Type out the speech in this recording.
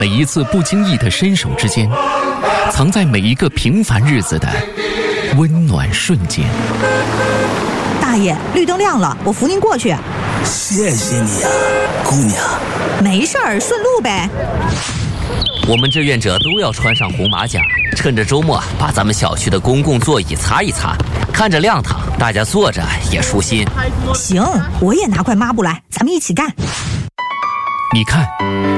每一次不经意的伸手之间，藏在每一个平凡日子的温暖瞬间。 大爷，绿灯亮了，我扶您过去。 谢谢你啊，姑娘。 没事儿，顺路呗。 我们志愿者都要穿上红马甲，趁着周末把咱们小区的公共座椅擦一擦，看着亮堂，大家坐着也舒心。 行，我也拿块抹布来，咱们一起干。 你看，